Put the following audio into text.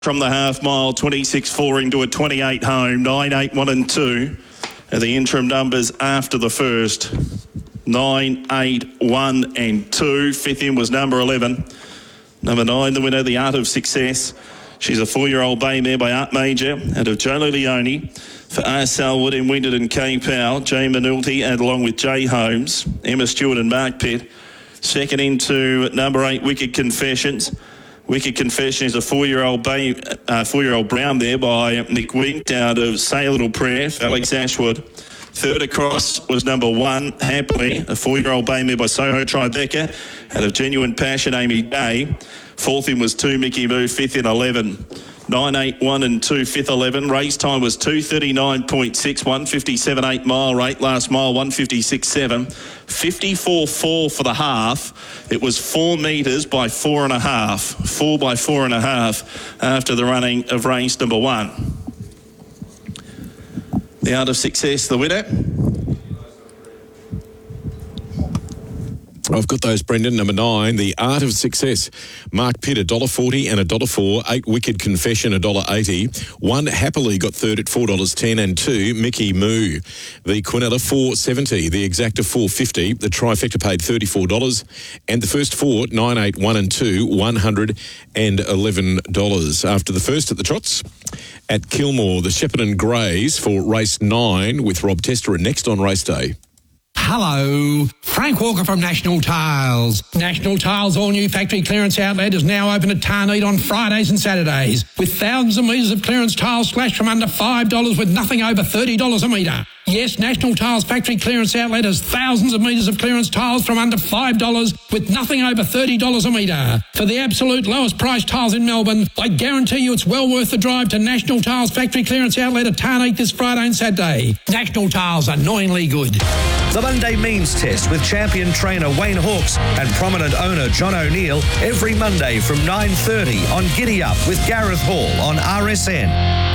From the half mile, 26.4 into a 28 home, 9, 8, 1 and 2 are the interim numbers after the first. 9, 8, 1 and 2. Fifth in was number 11. Number 9, the winner, The Art of Success. She's a 4-year-old bay mare by Art Major out of Jolie Leone. For R. Selwood in Winton and K. Powell, Jay Minulti, and along with Jay Holmes, Emma Stewart and Mark Pitt. Second into number 8, Wicked Confessions. Wicked Confession is a 4-year-old brown there by Nick Wink out of Say a Little Prayer for Alex Ashwood. Third across was number 1, Happily, a 4-year-old bay mare by Soho Tribeca out of Genuine Passion, Amy Day. Fourth in was 2, Mickey Moo. Fifth in 11. 9, 8, 1 and 2, fifth 11. Race time was 2:39.6, 1:57.8 mile rate. Last mile, 1:56.7. 54.4 for the half. It was 4 metres by 4.5. 4 by 4.5 after the running of race number 1. The Art of Success, the winner. I've got those, Brendan. Number 9, The Art of Success. Mark Pitt, $1.40 and $1.04. 8, Wicked Confession, $1.80. 1, Happily, got third at $4.10. And 2, Mickey Moo. The Quinella, $4.70. The Exacta, $4.50. The Trifecta paid $34. And the first 4, 9, 8, 1 and 2, $111. After the first at the trots at Kilmore, the Shepparton Greys for race 9 with Rob Tester next on race day. Hello, Frank Walker from National Tiles. National Tiles' all-new factory clearance outlet is now open at Tarneed on Fridays and Saturdays, with thousands of metres of clearance tiles slashed from under $5 with nothing over $30 a metre. Yes, National Tiles' factory clearance outlet has thousands of metres of clearance tiles from under $5 with nothing over $30 a metre. For the absolute lowest price tiles in Melbourne, I guarantee you it's well worth the drive to National Tiles' factory clearance outlet at Tarneed this Friday and Saturday. National Tiles, annoyingly good. The Monday Means Test with champion trainer Wayne Hawkes and prominent owner John O'Neill every Monday from 9:30 on Giddy Up with Gareth Hall on RSN.